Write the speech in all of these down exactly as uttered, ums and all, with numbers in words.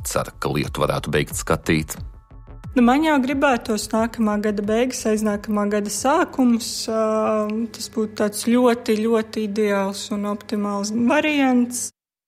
cer, ka lietu varētu beigt skatīt. Nu, man jau gribētos nākamā gada beigas, aiznākamā gada sākums. Tas būtu tāds ļoti, ļoti ideāls un optimāls variants.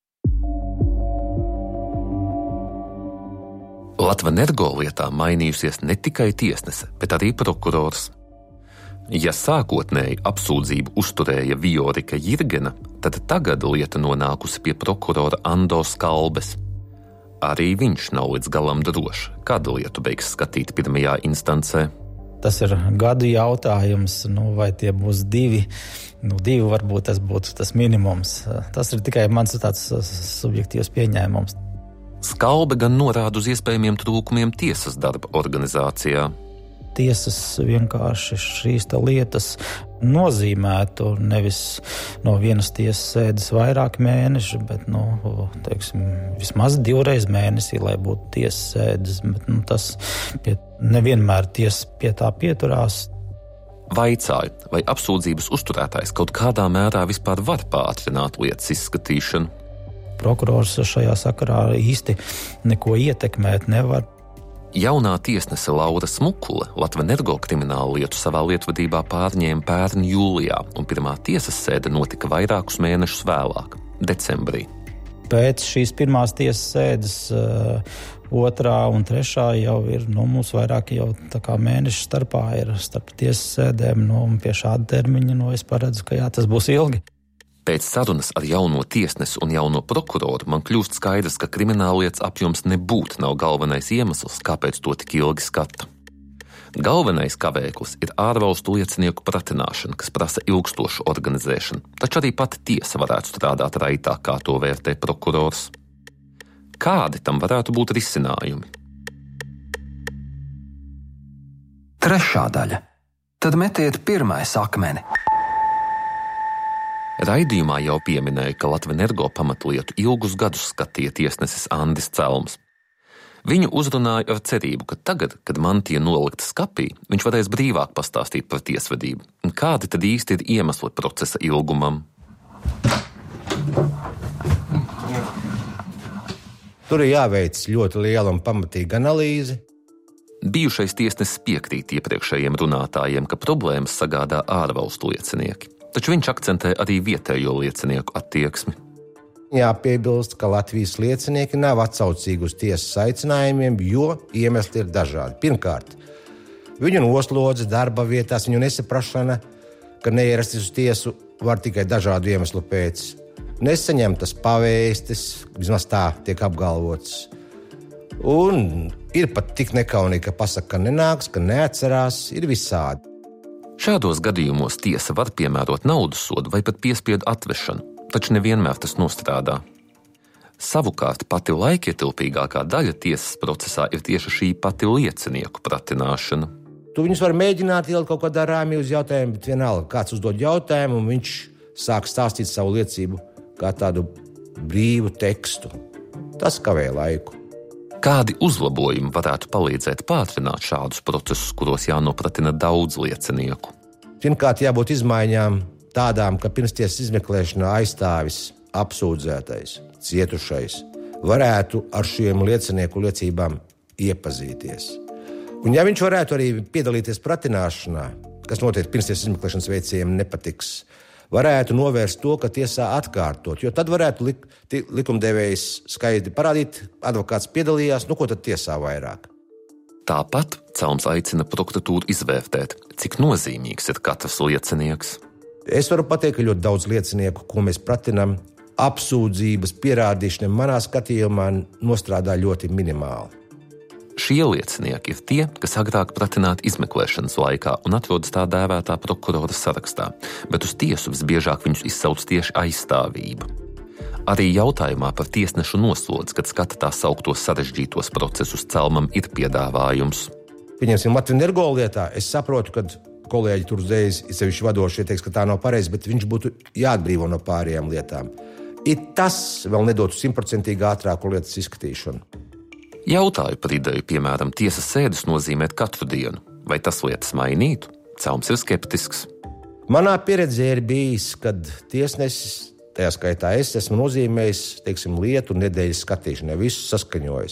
Latvenergo lietā mainījusies ne tikai tiesnese, bet arī prokurors. Ja sākotnēji apsūdzību uzturēja Viorika Jirgena, tad tagad lieta nonākusi pie prokurora Ando Skalbes. Arī viņš nav līdz galam drošs, kad lietu beigs skatīt pirmajā instancē. Tas ir gadu jautājums, nu, vai tie būs divi. Nu, divi varbūt tas būtu tas minimums. Tas ir tikai mans tāds subjektīvs pieņēmums. Skalbe gan norāda uz iespējamiem trūkumiem tiesas darba organizācijā. Tiesas vienkārši šīs lietas nozīmētu nevis no vienas tiesas sēdes vairāk mēneši, bet nu, teiksim, vismaz divreiz mēnesī, lai būtu tiesas sēdes. Bet, nu, tas pie, nevienmēr tiesa pie tā pieturās. Vaicāju, vai apsūdzības uzturētājs kaut kādā mērā vispār var pātrināt lietas izskatīšanu? Prokurors šajā sakarā īsti neko ietekmēt nevar. Jaunā tiesnese Laura Smukule Latvenergo kriminālu lietu savā lietvedībā pārņēma pērn jūlijā, un pirmā tiesas sēde notika vairākus mēnešus vēlāk, decembrī. Pēc šīs pirmās tiesas sēdes uh, otrā un trešā jau ir, nu, mums vairāk jau tā kā mēnešu starpā ir starp tiesas sēdēm, nu, un pie šāda termiņa, nu, es paredzu, ka jā, tas būs ilgi. Pēc sarunas ar jauno tiesnesi un jauno prokuroru man kļūst skaidrs, ka krimināllietas apjoms nebūtu nav galvenais iemesls, kāpēc to tik ilgi skata. Galvenais kavēklis ir ārvalstu liecinieku pratināšana, kas prasa ilgstošu organizēšanu, taču arī pati tiesa varētu strādāt raitāk, kā to vērtē prokurors. Kādi tam varētu būt risinājumi? Trešā daļa. Tad metiet pirmais akmeni. Raidījumā jau pieminēja, ka Latvenergo pamatlietu ilgus gadus skatīja tiesnesis Andis Celms. Viņu uzrunāja ar cerību, ka tagad, kad mantija nolikta skapī, viņš varēs brīvāk pastāstīt par tiesvedību. Un kādi tad īsti ir iemesli procesa ilgumam? Tur ir jāveic ļoti liela un pamatīga analīze. Bijušais tiesnesis piekrīt iepriekšējiem runātājiem, ka problēmas sagādā ārvalstu liecinieki. Taču viņš akcentē arī vietējo liecinieku attieksmi. Jāpiebilst, ka Latvijas liecinieki nav atsaucīgi uz tiesas aicinājumiem, jo iemesli ir dažādi. Pirmkārt, viņu noslodze darba vietās, viņu nesaprašana, ka neierasties uz tiesu var tikai dažādu iemeslu pēc. Nesaņemtas pavēstis, vismaz tā tiek apgalvots. Un ir pat tik nekaunīgi, ka pasaka, ka nenāks, ka neatcerās, ir visādi. Šādos gadījumos tiesa var piemērot naudas sodu vai pat piespiedu atvešanu, taču nevienmēr tas nostrādā. Savukārt pati laikietilpīgākā daļa tiesas procesā ir tieši šī pati liecinieku pratināšana. Tu viņus var mēģināt ielikt kaut kādā rāmī uz jautājumu, bet vienalga kāds uzdod jautājumu un viņš sāk stāstīt savu liecību kā tādu brīvu tekstu. Tas kavē laiku. Kādi uzlabojumi varētu palīdzēt pātrināt šādus procesus, kuros jānopratina daudz liecinieku? Pirmkārt, jābūt izmaiņām tādām, ka pirmstiesas izmeklēšanā aizstāvis apsūdzētais, cietušais, varētu ar šiem liecinieku liecībām iepazīties. Un ja viņš varētu arī piedalīties pratināšanā, kas noteikti pirmstiesas izmeklēšanas veicējiem nepatiks, varētu novērst to, ka tiesā atkārtot, jo tad varētu lik, likumdevējs skaidri parādīt, advokāts piedalījās, nu ko tad tiesā vairāk. Tāpat Celms aicina prokuratūru izvērtēt, cik nozīmīgs ir katrs liecinieks. Es varu pateikt, ka ļoti daudz liecinieku, ko mēs pratinām, apsūdzības pierādīšana manā skatījumā nostrādā ļoti minimāli. Šie liecinieki ir tie, kas agrāk pratināti izmeklēšanas laikā un atrodas tā dēvētā prokurora sarakstā, bet uz tiesu visbiežāk viņus izsauc tieši aizstāvība. Arī jautājumā par tiesnešu noslodzi, kad skata tā sauktos sarežģītos procesus, Celmam ir piedāvājums. Pieņemsim Latvenergo lietā, es saprotu, ka kolēģi tur uzreiz, sevišķi vadošie, teiks, ka tā nav pareizi, bet viņš būtu jāatbrīvo no pārējām lietām. It tas vēl nedotu simtprocentīgi ātrāku lietas izskatīšanu. Jautāju par ideju, piemēram, tiesas sēdes nozīmēt katru dienu. Vai tas lietas mainītu? Celms ir skeptisks. Manā pieredzē ir bijis, kad tiesnesis, tajā skaitā es esmu nozīmējis, teiksim, lietu nedēļas skatīšanai, visu saskaņojis.